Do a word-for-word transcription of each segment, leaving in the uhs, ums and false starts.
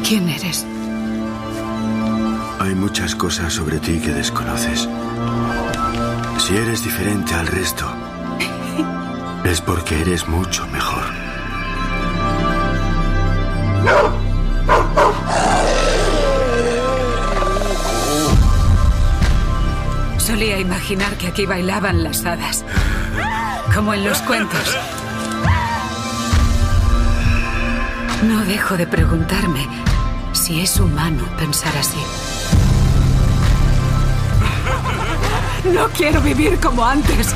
¿Quién eres? Hay muchas cosas sobre ti que desconoces. Si eres diferente al resto, es porque eres mucho mejor. Solía imaginar que aquí bailaban las hadas, como en los cuentos. No dejo de preguntarme si es humano pensar así. No quiero vivir como antes.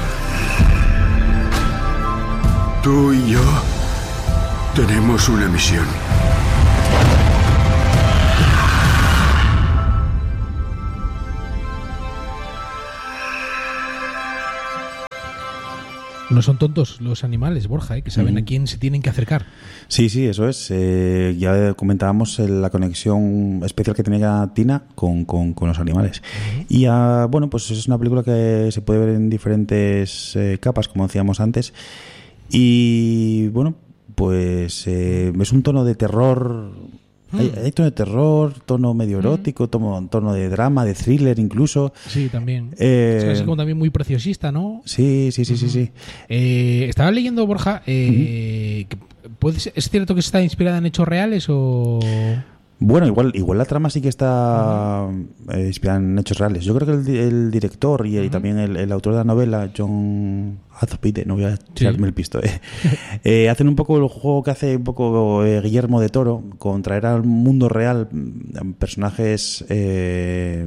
Tú y yo tenemos una misión. No son tontos los animales, Borja, ¿eh? Que saben mm. a quién se tienen que acercar. Sí, sí, eso es. Eh, ya comentábamos la conexión especial que tenía Tina con, con, con los animales. Uh-huh. Y uh, bueno, pues es una película que se puede ver en diferentes eh, capas, como decíamos antes. Y bueno, pues eh, es un tono de terror. Hay, hay tono de terror, tono medio erótico, tono, tono de drama, de thriller incluso. Sí, también. Eh, es casi como también muy preciosista, ¿no? Sí, sí, sí, uh-huh. sí, sí. Eh, estaba leyendo, Borja, eh, uh-huh. que puede ser, ¿es cierto que está inspirada en hechos reales o...? Bueno, igual igual la trama sí que está uh-huh. eh, inspirada en hechos reales. Yo creo que el, el director y, uh-huh. y también el, el autor de la novela, John Azpide, no voy a tirarme sí. el pisto, eh, eh, hacen un poco el juego que hace un poco eh, Guillermo de Toro con traer al mundo real personajes eh,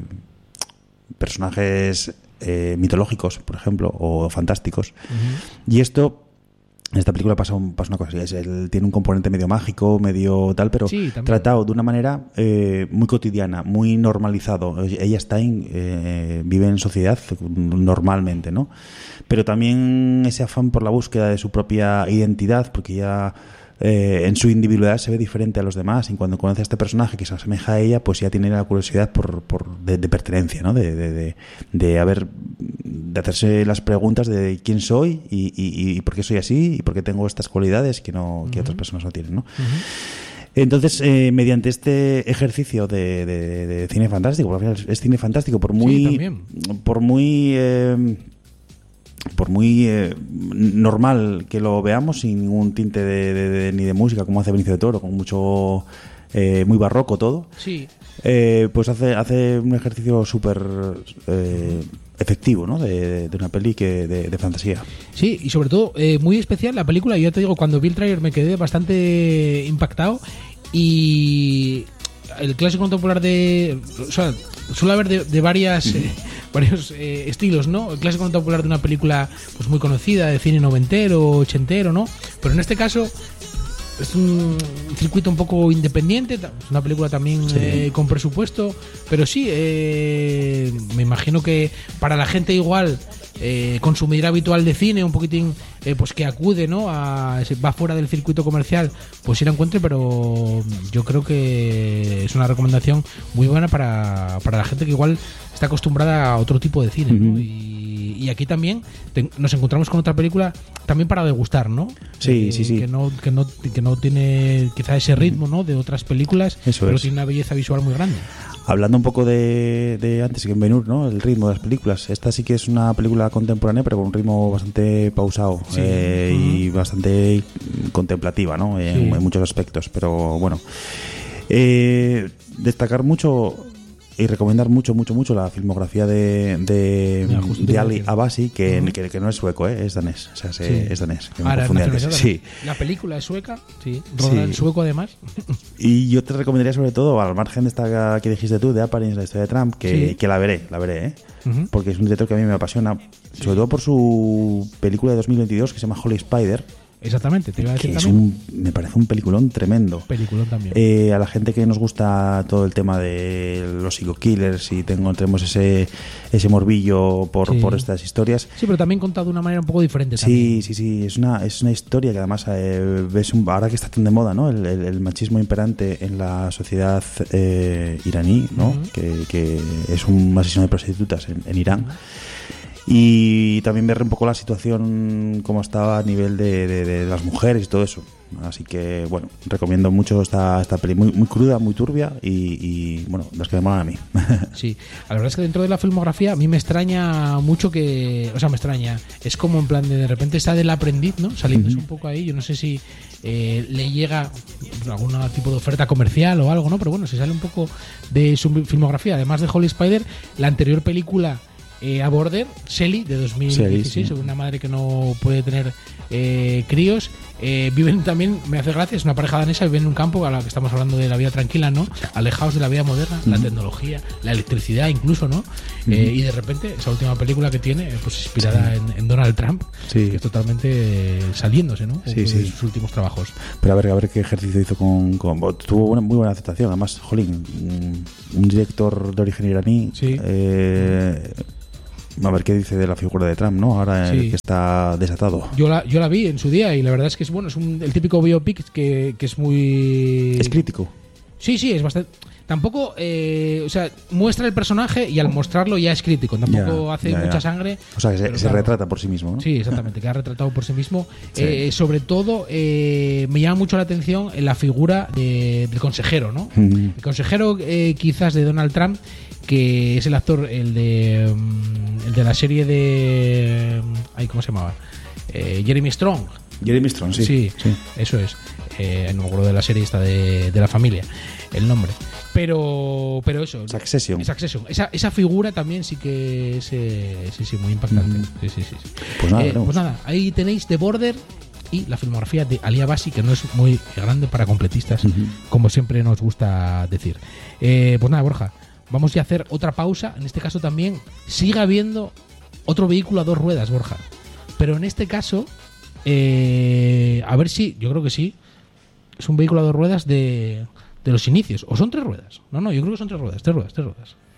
personajes eh, mitológicos, por ejemplo, o fantásticos. Uh-huh. Y esto en esta película pasa, un, pasa una cosa así, es el, tiene un componente medio mágico, medio tal, pero sí, tratado de una manera eh, muy cotidiana, muy normalizado. Ella está en, eh, vive en sociedad normalmente, ¿no? Pero también ese afán por la búsqueda de su propia identidad, porque ya eh, en su individualidad se ve diferente a los demás, y cuando conoce a este personaje que se asemeja a ella, pues ya tiene la curiosidad por, por de, de pertenencia, ¿no? De, de, de, de haber de hacerse las preguntas de quién soy y, y, y por qué soy así y por qué tengo estas cualidades que no uh-huh. que otras personas no tienen, ¿no? Uh-huh. Entonces, eh, mediante este ejercicio de, de, de cine fantástico, porque al final es cine fantástico, por muy sí, por muy eh, por muy eh, normal que lo veamos, sin ningún tinte de, de, de, ni de música, como hace Benicio del Toro, con mucho eh, muy barroco todo. Sí. Eh, pues hace hace un ejercicio súper eh, efectivo, ¿no? De, de una peli que de, de fantasía. Sí, y sobre todo eh, muy especial la película. Yo ya te digo, cuando vi el tráiler me quedé bastante impactado, y el clásico contemporáneo de, o sea, suele haber de, de varias eh, varios eh, estilos, ¿no? El clásico contemporáneo de una película pues muy conocida, de cine noventero, ochentero, ¿no? Pero en este caso es un circuito un poco independiente, es una película también sí. eh, con presupuesto, pero sí, eh, me imagino que para la gente igual eh, consumidora habitual de cine, un poquitín eh, pues que acude, ¿no? A, va fuera del circuito comercial, pues ir a encuentre, pero yo creo que es una recomendación muy buena para, para la gente que igual está acostumbrada a otro tipo de cine, ¿no? Uh-huh. Y Y aquí también te, nos encontramos con otra película también para degustar, ¿no? Sí, eh, sí, sí. Que no, que no, que no tiene quizá ese ritmo, ¿no? De otras películas, Eso pero es. tiene una belleza visual muy grande. Hablando un poco de, de antes que en Ben-Hur, ¿no? El ritmo de las películas. Esta sí que es una película contemporánea, pero con un ritmo bastante pausado sí. eh, uh-huh. y bastante contemplativa, ¿no? En, sí. en muchos aspectos. Pero bueno, eh, destacar mucho y recomendar mucho, mucho, mucho la filmografía de, de, no, de Ali Abbasi, que, uh-huh. que, que no es sueco, ¿eh? Es danés. O sea, se, sí. es danés. Que Ahora, sí. La película es sueca, sí. Rodada en sueco, además. Y yo te recomendaría, sobre todo, al margen de esta que dijiste tú, de Appareins, la historia de Trump, que, sí. que la veré, la veré, ¿eh? Uh-huh. Porque es un director que a mí me apasiona, sí. sobre todo por su película de dos mil veintidós que se llama Holy Spider. Exactamente, te iba a decir que es también. Un, me parece un peliculón tremendo. Peliculón también. Eh, a la gente que nos gusta todo el tema de los psico-killers y tengo, tenemos ese ese morbillo por, sí. por estas historias. Sí, pero también contado de una manera un poco diferente. Sí, también. sí, sí. Es una, es una historia que además eh, ves un, ahora que está tan de moda, ¿no? El, el, el machismo imperante en la sociedad eh, iraní, ¿no? Uh-huh. que, que es un asesino de prostitutas en, en Irán. Uh-huh. Y también ver un poco la situación como estaba a nivel de, de, de las mujeres y todo eso. Así que, bueno, recomiendo mucho esta, esta peli, muy, muy cruda, muy turbia y, y, bueno, las que me molan a mí. Sí, la verdad es que dentro de la filmografía a mí me extraña mucho que, o sea, me extraña, es como en plan de de repente está del aprendiz, ¿no? Saliendo uh-huh. un poco ahí, yo no sé si eh, le llega algún tipo de oferta comercial o algo, ¿no? Pero bueno, se sale un poco de su filmografía, además de Holy Spider, la anterior película Eh, a Border, Shelly, de dos mil dieciséis, sí, sí. sobre una madre que no puede tener eh, críos. Eh, viven también, me hace gracia, es una pareja danesa, viven en un campo, a la que estamos hablando de la vida tranquila, ¿no? Alejados de la vida moderna, uh-huh. la tecnología, la electricidad incluso, ¿no? Uh-huh. Eh, y de repente, esa última película que tiene, pues inspirada sí. en, en Donald Trump, sí. que es totalmente eh, saliéndose, ¿no? Sí, sí. De sus últimos trabajos. Pero a ver, a ver qué ejercicio hizo con... con tuvo una muy buena aceptación, además, jolín, un, un director de origen iraní... Sí. Eh, a ver qué dice de la figura de Trump, ¿no? Ahora sí. que está desatado. Yo la, yo la vi en su día y la verdad es que es bueno, es un, el típico biopic que, que es muy... Es crítico. Sí, sí, es bastante... Tampoco, eh, o sea, muestra el personaje y al mostrarlo ya es crítico. Tampoco ya, hace ya, mucha ya. sangre. O sea, que se, pero, se claro, retrata por sí mismo, ¿no? Sí, exactamente, que ha retratado por sí mismo. Sí. Eh, sobre todo, eh, me llama mucho la atención en la figura de, del consejero, ¿no? Mm. El consejero eh, quizás de Donald Trump, que es el actor, el de, el de la serie de... Ay, ¿cómo se llamaba? Eh, Jeremy Strong. Jeremy Strong, sí. Sí, sí. eso es. Eh, no me acuerdo de la serie esta de, de la familia, el nombre. Pero pero eso. Succession. Succession. Esa, esa figura también sí que es eh, sí, sí, muy impactante. Mm. Sí, sí, sí. Pues nada, eh, pues nada, ahí tenéis The Border y la filmografía de Alia Basi, que no es muy grande para completistas, uh-huh. como siempre nos gusta decir. Eh, pues nada, Borja, vamos ya a hacer otra pausa. En este caso también sigue habiendo otro vehículo a dos ruedas, Borja. Pero en este caso, eh, a ver si, yo creo que sí, es un vehículo a dos ruedas de, de los inicios. ¿O son tres ruedas? No, no, yo creo que son tres ruedas, tres ruedas, tres ruedas.